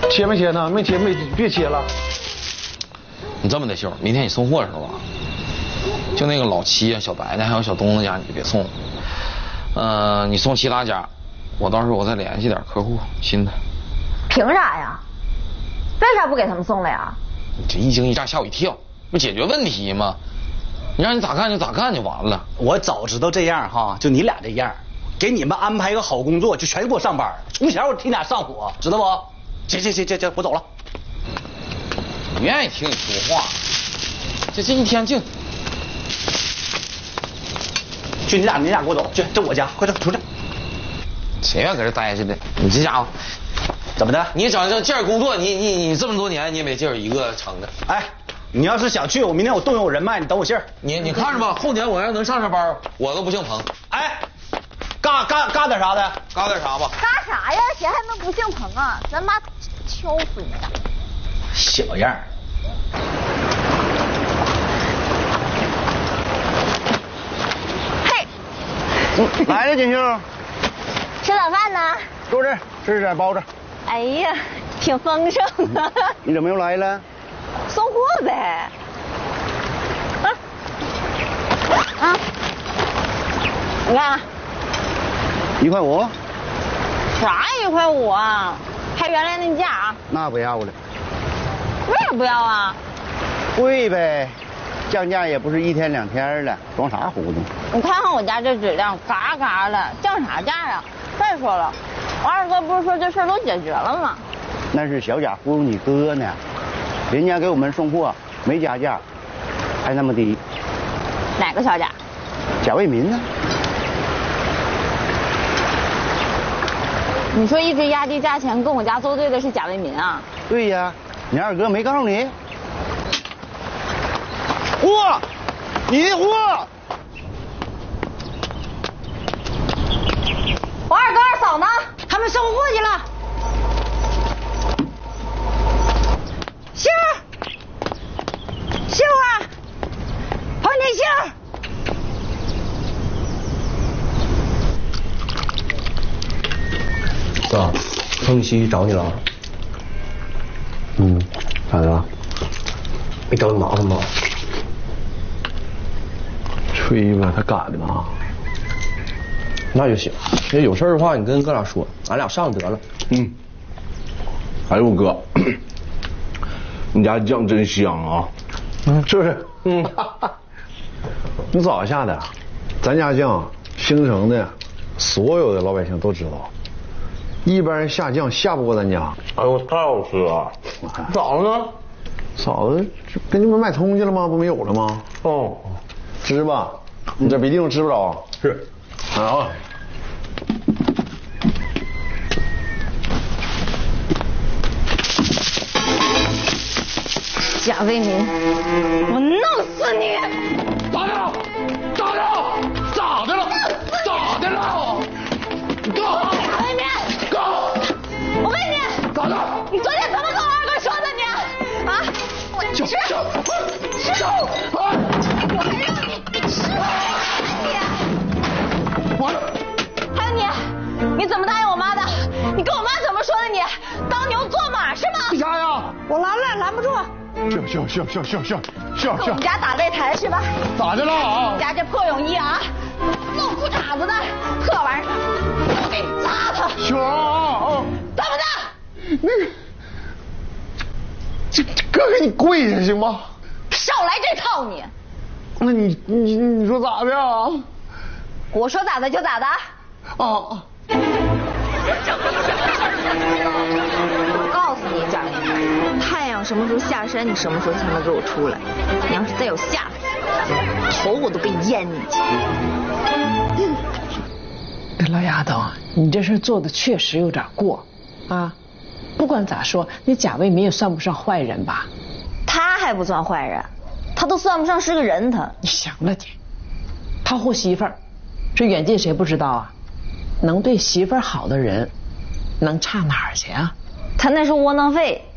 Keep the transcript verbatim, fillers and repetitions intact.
切没切呢？没切没别切了。 你这么的，秀，明天你送货时候吧，就那个老七啊、小白呢，还有小东子家，你就别送了。呃，你送其他家，我到时候我再联系点客户新的。 凭啥呀？为啥不给他们送了呀？ 你这一惊一乍吓我一跳，不解决问题吗？你让你咋干就咋干就完了。 我早知道这样哈，就你俩这样，给你们安排个好工作，就全给我上班。从小我替你俩上火，知道不？行行行行行，我走了。 不愿意听你说话，这这一天净。 去你俩，你俩给我走，去，这我家，快点出去。 谁愿搁这待着的？你这家伙怎么的？ 你整这这工作，你你你这么多年，你也没这一个成的。 哎，你要是想去，我明天我动用我人脉，你等我信儿。 你你看着吧，后年我要能上上班，我都不姓彭。 哎，干干干点啥的？ 干点啥吧？ 干啥呀？谁还能不姓彭啊？咱妈敲死你了！ 小样儿。 嘿， 来了，锦绣。 吃早饭呢？ 坐这，吃点包子。 哎呀，挺丰盛的。 你怎么又来了？ 送货呗。啊啊！你看， 一块五。 啥一块五啊？还原来那价啊？ 那不要了。 为啥不要啊？ 贵呗，降价也不是一天两天的，装啥糊涂？ 你看看我家这质量，嘎嘎的，降啥价呀？再说了，我二哥不是说这事儿都解决了吗？ 那是小贾忽悠你哥呢，人家给我们送货没加价，还那么低。 哪个小贾？ 贾卫民呢？ 你说一直压低价钱跟我家作对的是贾卫民啊？ 对呀，你二哥没告诉你？货，你的货。 我二哥二嫂呢？他们送货去了。秀儿，秀儿，彭天秀。 哥，彭西找你了。 嗯，咋的了？ 没找你麻烦吧？ 吹吧，他干的吧？ 那就行，那有事的话你跟哥俩说，俺俩上得了。 嗯。哎呦哥，你家酱真香啊！ 嗯，是不是？嗯。你早下的，咱家酱兴城的，所有的老百姓都知道，一般人下酱下不过咱家。 哎呦，太好吃了！嫂子呢？ 嫂子跟你们买通去了吗？不没有了吗？ 哦， 吃吧，你这别地方吃不着。 是。 啊。 贾卫民，我弄死你！ 咋的了？咋的了？咋的了？咋的了？哥， 贾卫民， 哥， 我问你， 咋的？ 你昨天怎么跟我二哥说的你？啊？我吃吃吃！我还让你你吃你！ 完了！ 还有你，你怎么答应我妈的？你跟我妈怎么说的你？当牛做马是吗？ 干啥呀？ 我拦了，拦不住。 行行行行行行行跟我们家打擂台是吧？ 咋的了啊？ 你家这破泳衣啊，露裤衩子的破玩意儿，我给你扎他！ 行啊！ 怎么的？ 那个，这哥给你跪下行吗？ 少来这套你！ 那你你你说咋的啊？ 我说咋的就咋的。 啊！ 我告诉你，贾卫民，太阳什么时候下山，你什么时候才能给我出来。你要是再有下次，头我都给你淹进去。 老丫头，你这事做的确实有点过啊！不管咋说，那贾卫民也算不上坏人吧？ 他还不算坏人，他都算不上是个人。他你行了你，他护媳妇儿，这远近谁不知道啊？能对媳妇儿好的人，能差哪儿去啊？ 他那是窝囊废。